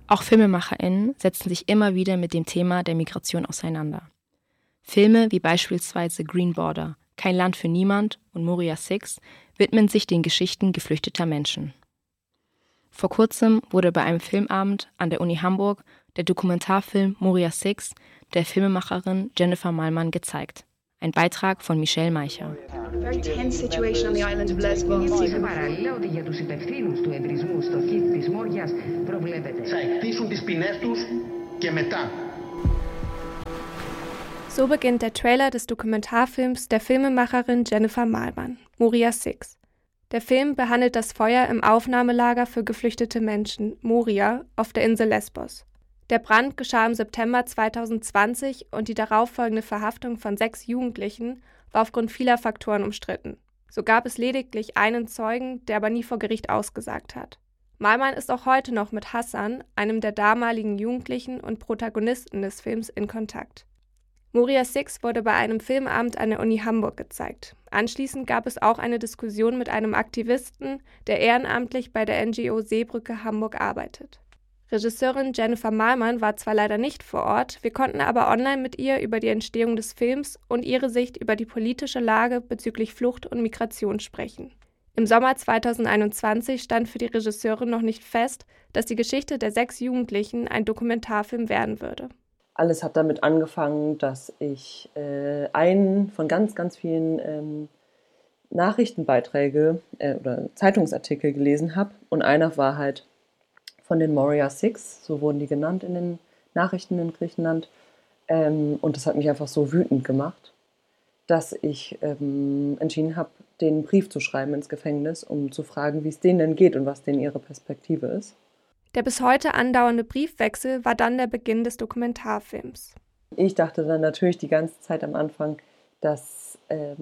Auch FilmemacherInnen setzen sich immer wieder mit dem Thema der Migration auseinander. Filme wie beispielsweise Green Border, Kein Land für niemand und Moria 6 widmen sich den Geschichten geflüchteter Menschen. Vor kurzem wurde bei einem Filmabend an der Uni Hamburg der Dokumentarfilm Moria 6 der Filmemacherin Jennifer Malman gezeigt. Ein Beitrag von Michelle Meicher. Very tense situation on the island of Lesbos. Παράλληλα ότι για τους υπευθύνους του εντρισμού στο κήπο της Μόριας προβλέπεται. Θα εκτίσουν τις ποινές τους και μετά. So beginnt der Trailer des Dokumentarfilms der Filmemacherin Jennifer Malman, Moria 6. Der Film behandelt das Feuer im Aufnahmelager für geflüchtete Menschen, Moria, auf der Insel Lesbos. Der Brand geschah im September 2020 und die darauffolgende Verhaftung von 6 Jugendlichen war aufgrund vieler Faktoren umstritten. So gab es lediglich einen Zeugen, der aber nie vor Gericht ausgesagt hat. Malman ist auch heute noch mit Hassan, einem der damaligen Jugendlichen und Protagonisten des Films, in Kontakt. Moria 6 wurde bei einem Filmabend an der Uni Hamburg gezeigt. Anschließend gab es auch eine Diskussion mit einem Aktivisten, der ehrenamtlich bei der NGO Seebrücke Hamburg arbeitet. Regisseurin Jennifer Malman war zwar leider nicht vor Ort, wir konnten aber online mit ihr über die Entstehung des Films und ihre Sicht über die politische Lage bezüglich Flucht und Migration sprechen. Im Sommer 2021 stand für die Regisseurin noch nicht fest, dass die Geschichte der 6 Jugendlichen ein Dokumentarfilm werden würde. Alles hat damit angefangen, dass ich einen von ganz, ganz vielen Nachrichtenbeiträge oder Zeitungsartikel gelesen habe. Und einer war halt von den Moria 6, so wurden die genannt in den Nachrichten in Griechenland. Und das hat mich einfach so wütend gemacht, dass ich entschieden habe, den einen Brief zu schreiben ins Gefängnis, um zu fragen, wie es denen denn geht und was denen ihre Perspektive ist. Der bis heute andauernde Briefwechsel war dann der Beginn des Dokumentarfilms. Ich dachte dann natürlich die ganze Zeit am Anfang, dass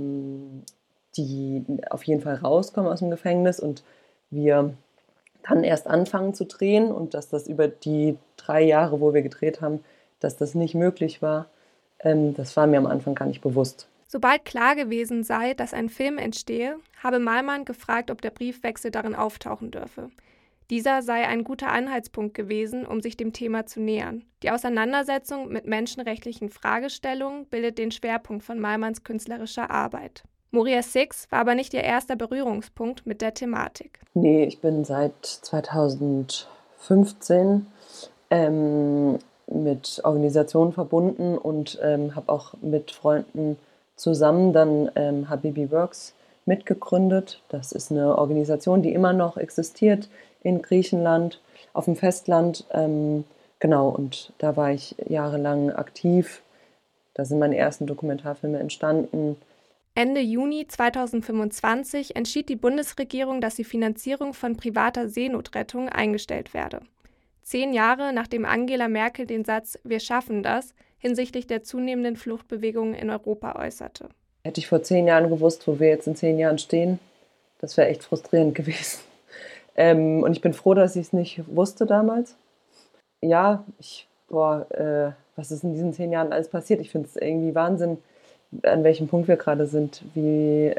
die auf jeden Fall rauskommen aus dem Gefängnis und wir dann erst anfangen zu drehen und dass das über die 3 Jahre, wo wir gedreht haben, dass das nicht möglich war. Das war mir am Anfang gar nicht bewusst. Sobald klar gewesen sei, dass ein Film entstehe, habe Malman gefragt, ob der Briefwechsel darin auftauchen dürfe. Dieser sei ein guter Anhaltspunkt gewesen, um sich dem Thema zu nähern. Die Auseinandersetzung mit menschenrechtlichen Fragestellungen bildet den Schwerpunkt von Malmans künstlerischer Arbeit. Moria 6 war aber nicht ihr erster Berührungspunkt mit der Thematik. Nee, ich bin seit 2015 mit Organisationen verbunden und habe auch mit Freunden zusammen dann Habibi Works mitgegründet. Das ist eine Organisation, die immer noch existiert in Griechenland, auf dem Festland. Genau, und da war ich jahrelang aktiv. Da sind meine ersten Dokumentarfilme entstanden. Ende Juni 2025 entschied die Bundesregierung, dass die Finanzierung von privater Seenotrettung eingestellt werde. 10 Jahre nachdem Angela Merkel den Satz „Wir schaffen das" hinsichtlich der zunehmenden Fluchtbewegungen in Europa äußerte. Hätte ich vor 10 Jahren gewusst, wo wir jetzt in 10 Jahren stehen, das wäre echt frustrierend gewesen. Und ich bin froh, dass ich es nicht wusste damals. Ja, was ist in diesen 10 Jahren alles passiert? Ich finde es irgendwie Wahnsinn, an welchem Punkt wir gerade sind, wie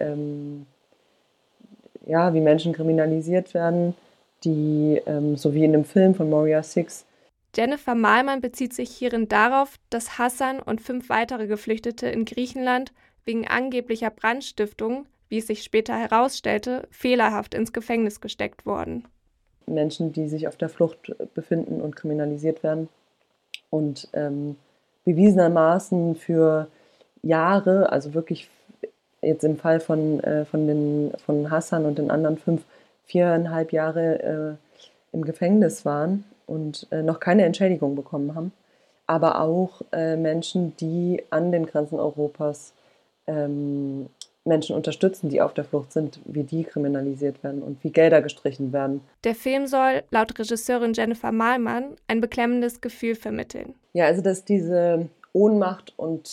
Menschen kriminalisiert werden, die, so wie in dem Film von Moria 6. Jennifer Malman bezieht sich hierin darauf, dass Hassan und 5 weitere Geflüchtete in Griechenland wegen angeblicher Brandstiftung, wie es sich später herausstellte, fehlerhaft ins Gefängnis gesteckt wurden. Menschen, die sich auf der Flucht befinden und kriminalisiert werden und bewiesenermaßen für Jahre, also wirklich jetzt im Fall von Hassan und den anderen 5, 4,5 Jahre im Gefängnis waren und noch keine Entschädigung bekommen haben, aber auch Menschen, die an den Grenzen Europas Menschen unterstützen, die auf der Flucht sind, wie die kriminalisiert werden und wie Gelder gestrichen werden. Der Film soll, laut Regisseurin Jennifer Malman, ein beklemmendes Gefühl vermitteln. Ja, also dass diese Ohnmacht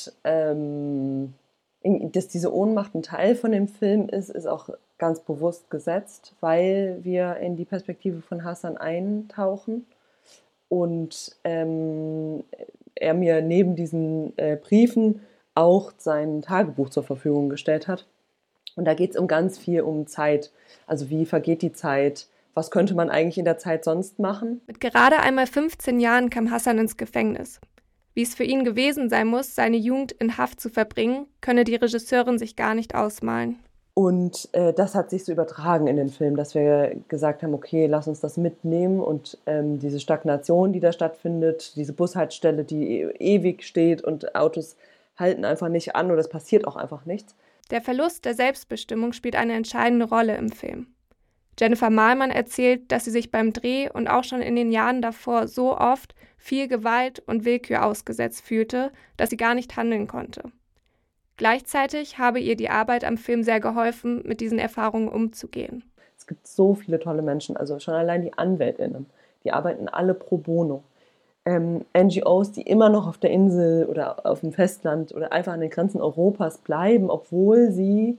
dass diese Ohnmacht ein Teil von dem Film ist auch ganz bewusst gesetzt, weil wir in die Perspektive von Hassan eintauchen und er mir neben diesen Briefen auch sein Tagebuch zur Verfügung gestellt hat. Und da geht es ganz viel um Zeit. Also wie vergeht die Zeit? was könnte man eigentlich in der Zeit sonst machen. Mit gerade einmal 15 Jahren kam Hassan ins Gefängnis. Wie es für ihn gewesen sein muss, seine Jugend in Haft zu verbringen, könne die Regisseurin sich gar nicht ausmalen. Und das hat sich so übertragen in den Film, dass wir gesagt haben, okay, lass uns das mitnehmen und diese Stagnation, die da stattfindet, diese Bushaltestelle, die ewig steht und Autos halten einfach nicht an oder es passiert auch einfach nichts. Der Verlust der Selbstbestimmung spielt eine entscheidende Rolle im Film. Jennifer Mahlmann erzählt, dass sie sich beim Dreh und auch schon in den Jahren davor so oft viel Gewalt und Willkür ausgesetzt fühlte, dass sie gar nicht handeln konnte. Gleichzeitig habe ihr die Arbeit am Film sehr geholfen, mit diesen Erfahrungen umzugehen. Es gibt so viele tolle Menschen, also schon allein die AnwältInnen, die arbeiten alle pro bono. NGOs, die immer noch auf der Insel oder auf dem Festland oder einfach an den Grenzen Europas bleiben, obwohl sie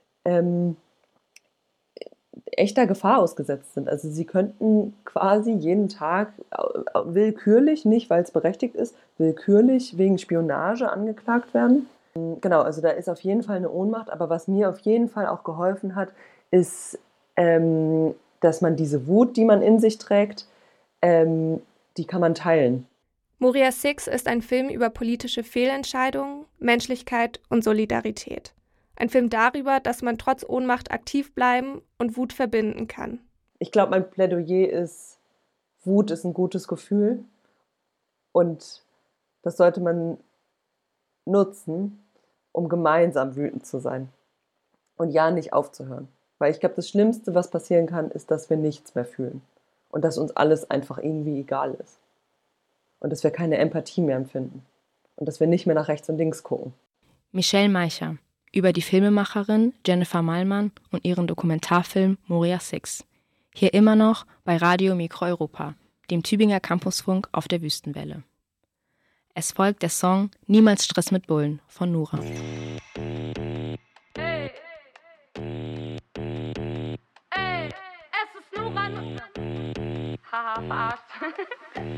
echter Gefahr ausgesetzt sind. Also sie könnten quasi jeden Tag willkürlich, nicht weil es berechtigt ist, willkürlich wegen Spionage angeklagt werden. Genau, also da ist auf jeden Fall eine Ohnmacht, aber was mir auf jeden Fall auch geholfen hat, ist, dass man diese Wut, die man in sich trägt, die kann man teilen. Moria Six ist ein Film über politische Fehlentscheidungen, Menschlichkeit und Solidarität. Ein Film darüber, dass man trotz Ohnmacht aktiv bleiben und Wut verbinden kann. Ich glaube, mein Plädoyer ist, Wut ist ein gutes Gefühl und das sollte man nutzen, um gemeinsam wütend zu sein und ja nicht aufzuhören. Weil ich glaube, das Schlimmste, was passieren kann, ist, dass wir nichts mehr fühlen und dass uns alles einfach irgendwie egal ist und dass wir keine Empathie mehr empfinden und dass wir nicht mehr nach rechts und links gucken. Michelle Meicher über die Filmemacherin Jennifer Mahlmann und ihren Dokumentarfilm Moria Six. Hier immer noch bei Radio Mikro Europa, dem Tübinger Campusfunk auf der Wüstenwelle. Es folgt der Song Niemals Stress mit Bullen von Nura. Hey, es ist Nura. Haha, verarscht.